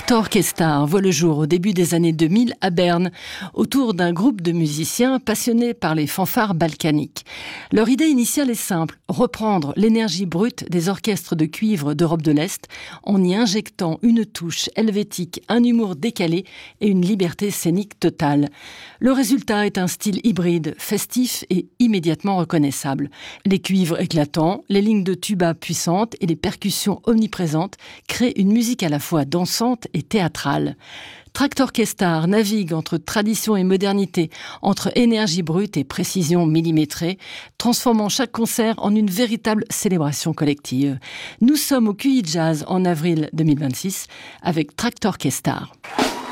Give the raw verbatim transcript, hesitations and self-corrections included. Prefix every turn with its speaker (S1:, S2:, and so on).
S1: Traktor Orchestra voit le jour au début des années deux mille à Berne, autour d'un groupe de musiciens passionnés par les fanfares balkaniques. Leur idée initiale est simple, reprendre l'énergie brute des orchestres de cuivre d'Europe de l'Est en y injectant une touche helvétique, un humour décalé et une liberté scénique totale. Le résultat est un style hybride, festif et immédiatement reconnaissable. Les cuivres éclatants, les lignes de tuba puissantes et les percussions omniprésentes créent une musique à la fois dansante et théâtrale. Traktor Orchestra navigue entre tradition et modernité, entre énergie brute et précision millimétrée, transformant chaque concert en une véritable célébration collective. Nous sommes au Q I Jazz en avril deux mille vingt-six avec Traktor Orchestra.